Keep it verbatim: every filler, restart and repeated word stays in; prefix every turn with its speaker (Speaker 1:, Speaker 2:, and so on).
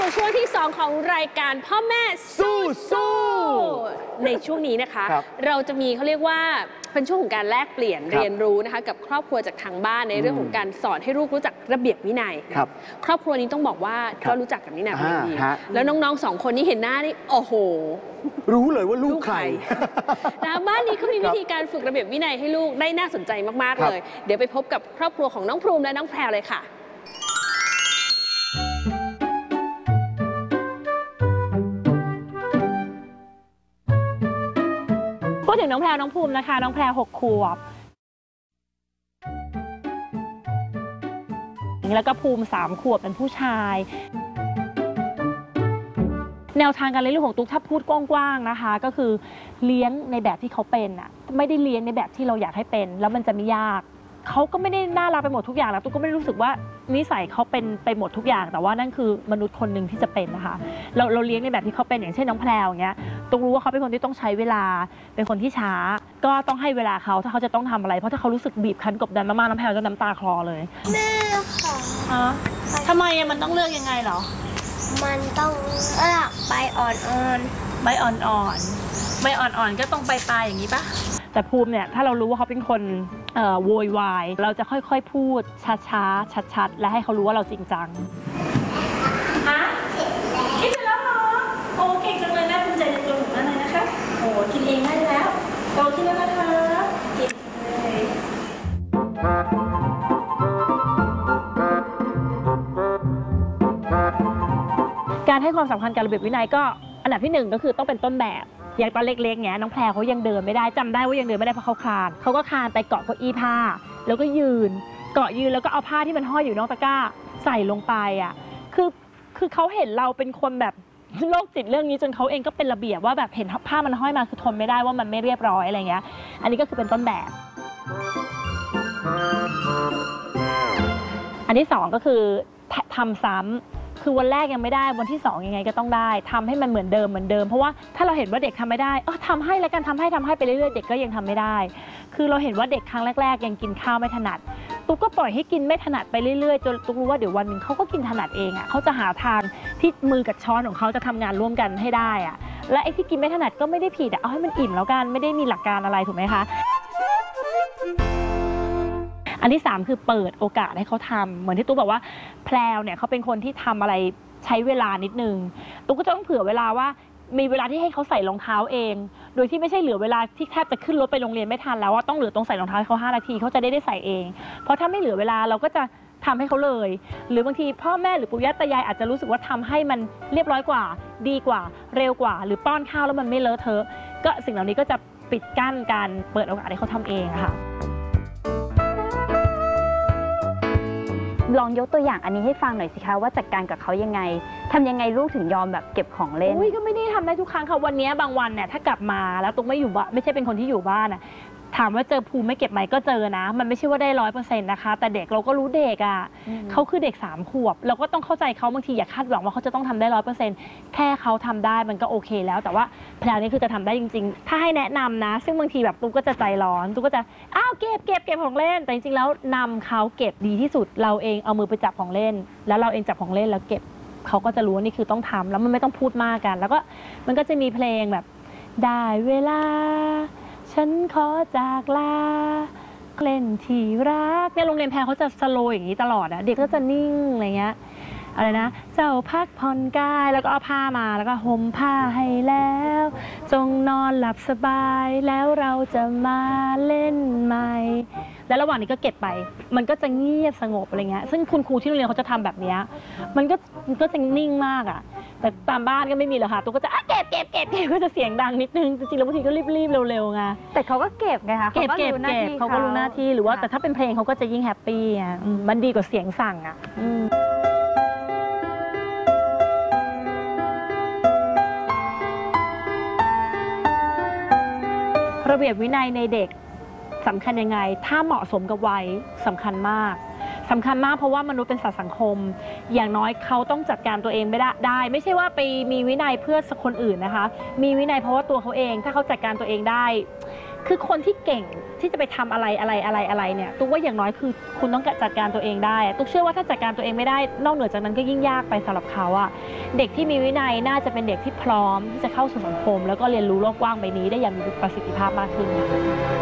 Speaker 1: สู่ช่วงที่สองของรายการพ่อแม่สู้สู้ในช่วงนี้นะคะเราจะมีเขาเรียกว่าเป็นช่วงของการแลกเปลี่ยนเรียนรู้นะคะกับครอบครัวจากทางบ้านในเรื่องของการสอนให้ลูกรู้จักระเบียบวินัยครครอบครัวนี้ต้องบอกว่าก็รู้จักกับวินัยเป็นอย่างดีแล้วน้องๆสองคนนี้เห็นหน้านี่โอ้โห
Speaker 2: รู้เลยว่าลูกใคร
Speaker 1: นะบ้านนี้เขามีวิธีการฝึกระเบียบวินัยให้ลูกได้น่าสนใจมากๆเลยเดี๋ยวไปพบกับครอบครัวของน้องพรูมและน้องแพรวเลยค่ะพูดถึงน้องแพรวน้องภูมินะคะน้องแพรวหกขวบแล้วก็ภูมิสามขวบเป็นผู้ชายแนวทางการเลี้ยงลูกของตุ๊กถ้าพูดกว้างๆนะคะก็คือเลี้ยงในแบบที่เขาเป็นอ่ะไม่ได้เลี้ยงในแบบที่เราอยากให้เป็นแล้วมันจะไม่ยากเขาก็ไม่ได้น่ารักไปหมดทุกอย่างแล้วตุ๊กก็ไม่ได้รู้สึกว่านิสัยเขาเป็นไปหมดทุกอย่างแต่ว่านั่นคือมนุษย์คนหนึ่งที่จะเป็นนะคะเราเราเลี้ยงในแบบที่เขาเป็นอย่างเช่นน้องแพรวอย่างเงี้ยตุ๊กรู้ว่าเขาเป็นคนที่ต้องใช้เวลาเป็นคนที่ช้าก็ต้องให้เวลาเขาถ้าเขาจะต้องทำอะไรเพราะถ้าเขารู้สึกบีบคั้นกดดันมากๆน้องแพรวจะน้ำตาคลอเลย
Speaker 3: แม่ค่ะ
Speaker 1: ฮะทำไมมันต้องเลือกยังไงเหรอ
Speaker 3: มันต้องเลือกใบอ่อน
Speaker 1: ๆใบอ่อนๆใบอ่อนๆก็ต้องใบปลายอย่างนี้ปะแต่ภูมิเนี่ยถ้าเรารู้ว่าเขาเป็นคนโวยวายเราจะค่อยๆพูดช้าๆชัดๆและให้เขารู้ว่าเราจริงจังฮะกินเสร็จแล้วเหรอโอ้เก่งจังเลยแม่ภูมิใจในตัวหนูมากเลยนะคะโอ้กินเองได้แล้วโตขึ้นแล้วนะคะเก่งเลยการให้ความสำคัญกับระเบียบวินัยก็อันดับที่หนึ่งก็คือต้องเป็นต้นแบบอย่างตอนเล็กๆเนี้ยน้องแพรเขายังเดินไม่ได้จำได้ว่ายังเดินไม่ได้เพราะเขาคลานเขาก็คลานไปเกาะเก้าอี้ผ้าแล้วก็ยืนเกาะยืนแล้วก็เอาผ้าที่มันห้อยอยู่นอกตะกร้าใส่ลงไปอ่ะคือคือเขาเห็นเราเป็นคนแบบโรคจิตเรื่องนี้จนเขาเองก็เป็นระเบียบว่าแบบเห็นผ้ามันห้อยมาคือทนไม่ได้ว่ามันไม่เรียบร้อยอะไรเงี้ยอันนี้ก็คือเป็นต้นแบบอันที่สองก็คือทำซ้ำคือวันแรกยังไม่ได้วันที่สองยังไงก็ต้องได้ทำให้มันเหมือนเดิมเหมือนเดิมเพราะว่าถ้าเราเห็นว่าเด็กทำไม่ได้เออทำให้แล้วกันทำให้ทำให้ไปเรื่อยๆเด็กก็ยังทำไม่ได้คือเราเห็นว่าเด็กครั้งแรกๆยังกินข้าวไม่ถนัดตุ๊กก็ปล่อยให้กินไม่ถนัดไปเรื่อยๆจนตุ๊กรู้ว่าเดี๋ยววันหนึ่งเขาก็กินถนัดเองอ่ะเขาจะหาทางที่มือกับช้อนของเขาจะทำงานร่วมกันให้ได้อ่ะและไอ้ที่กินไม่ถนัดก็ไม่ได้ผิดอ่ะเอาให้มันอิ่มแล้วกันไม่ได้มีหลักการอะไรถูกไหมคะอันที่สามคือเปิดโอกาสให้เขาทำเหมือนที่ตุ๊กบอกว่าแพรวเนี่ยเขาเป็นคนที่ทำอะไรใช้เวลานิดนึงตุ๊กก็ต้องเผื่อเวลาว่ามีเวลาที่ให้เขาใส่รองเท้าเองโดยที่ไม่ใช่เหลือเวลาที่แทบจะขึ้นรถไปโรงเรียนไม่ทันแล้วว่าต้องเหลือตรงใส่รองเท้าให้เขาห้านาทีเขาจะได้ได้ใส่เองเพราะถ้าไม่เหลือเวลาเราก็จะทำให้เขาเลยหรือบางทีพ่อแม่หรือปู่ย่าตายายอาจจะรู้สึกว่าทำให้มันเรียบร้อยกว่าดีกว่าเร็วกว่าหรือป้อนข้าวแล้วมันไม่เลอะเทอะก็สิ่งเหล่านี้ก็จะปิดกั้นการเปิดโอกาสให้เขาทำเองค่ะ
Speaker 4: ลองยกตัวอย่างอันนี้ให้ฟังหน่อยสิคะว่าจัดการกับเขายังไงทำยังไงลูกถึงยอมแบบเก็บของเล่น
Speaker 1: อุ้ยก็ไม่ได้ทำได้ทุกครั้งค่ะวันนี้บางวันเนี่ยถ้ากลับมาแล้วตุ๊กไม่อยู่บ้านไม่ใช่เป็นคนที่อยู่บ้านอ่ะถามว่าเจอภูมิไม่เก็บไหมก็เจอนะมันไม่ใช่ว่าได้ร้อยเปอร์เซ็นต์นะคะแต่เด็กเราก็รู้เด็กอ่ะเขาคือเด็กสามขวบเราก็ต้องเข้าใจเขาบางทีอย่าคาดหวังว่าเขาจะต้องทำได้ร้อยเปอร์เซ็นต์แค่เขาทำได้มันก็โอเคแล้วแต่ว่าแพลนนี้คือจะทำได้จริงๆถ้าให้แนะนำนะซึ่งบางทีแบบตุ๊กก็จะใจร้อนตุ๊กก็จะอ้าวเก็บเก็บเก็บของเล่นแต่จริงๆแล้วนำเขาเก็บดีที่สุดเราเองเอามือไปจับของเล่นแล้วเราเองจับของเล่นแล้วเก็บเขาก็จะรู้ว่านี่คือต้องทำแล้วมันไม่ต้องพูดมากกันแล้วก็มันก็จะมีเพลงแบบได้เวลาฉันขอจากลาเล่นที่รักในโรงเรียนแพรเขาจะสโลว์อย่างนี้ตลอดอะเด็กก็จะนิ่งอะไรเงี้ยอะไรนะเจ้าพักผ่อนกายแล้วก็เอาผ้ามาแล้วก็ห่มผ้าให้แล้วจงนอนหลับสบายแล้วเราจะมาเล่นใหม่แล้วระหว่างนี้ก็เก็บไปมันก็จะเงียบสงบอะไรเงี้ยซึ่งคุณครูที่โรงเรียนเขาจะทำแบบนี้มันก็มันก็จะนิ่งมากอะแต่ตามบ้านก็ไม่มีหรอกค่ะตุ๊กก็จะเก็บเก็บเก็บเก็บก็จะเสียงดังนิดนึงจริงๆแล้วบางทีก็รีบๆเร็วๆไง
Speaker 4: แต่เขาก็เก็บไงคะ
Speaker 1: เก็บเก็บเก็บเขาก็รู้หน้าที่หรือว่าแต่ถ้าเป็นเพลงเขาก็จะยิ่งแฮปปี้อ่ะมันดีกว่าเสียงสั่งอ่ะระเบียบวินัยในเด็กสำคัญยังไงถ้าเหมาะสมกับวัยสำคัญมากสำคัญมากเพราะว่ามนุษย์เป็นสัตว์สังคม อย่างน้อยเขาต้องจัดการตัวเองไม่ได้ได้ ไม่ใช่ว่าไปมีวินัยเพื่อคนอื่นนะคะ มีวินัยเพราะว่าตัวเขาเองถ้าเขาจัดการตัวเองได้ คือคนที่เก่งที่จะไปทำอะไรอะไรอะไรอะไรเนี่ยตุ๊กว่าอย่างน้อยคือคุณต้องจัดการตัวเองได้ตุ๊กเชื่อว่าถ้าจัดการตัวเองไม่ได้นอกเหนือจากนั้นก็ยิ่งยากไปสำหรับเขาอะเด็กที่มีวินัยน่าจะเป็นเด็กที่พร้อมที่จะเข้าสู่สังคมแล้วก็เรียนรู้โลกกว้างใบนี้ได้อย่างมีประสิทธิภาพมากขึ้นค่ะ